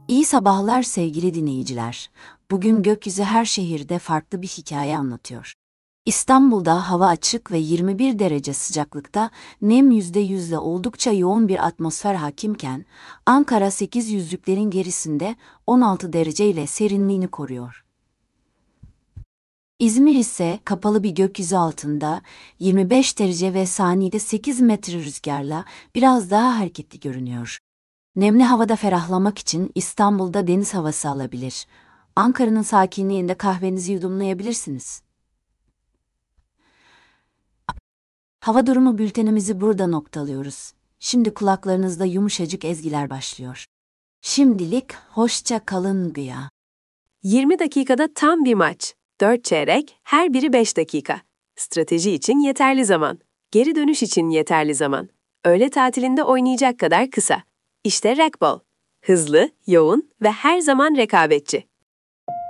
İyi sabahlar sevgili dinleyiciler. Bugün gökyüzü her şehirde farklı bir hikaye anlatıyor. İstanbul'da hava açık ve 21 derece sıcaklıkta, nem %100'le oldukça yoğun bir atmosfer hakimken, Ankara 800'lüklerin gerisinde 16 derece ile serinliğini koruyor. İzmir ise kapalı bir gökyüzü altında 25 derece ve saniyede 8 metre rüzgarla biraz daha hareketli görünüyor. Nemli havada ferahlamak için İstanbul'da deniz havası alabilir. Ankara'nın sakinliğinde kahvenizi yudumlayabilirsiniz. Hava durumu bültenimizi burada noktalıyoruz. Şimdi kulaklarınızda yumuşacık ezgiler başlıyor. Şimdilik hoşça kalın Güya. 20 dakikada tam bir maç. 4 çeyrek, her biri 5 dakika. Strateji için yeterli zaman. Geri dönüş için yeterli zaman. Öğle tatilinde oynayacak kadar kısa. İşte racquetball. Hızlı, yoğun ve her zaman rekabetçi.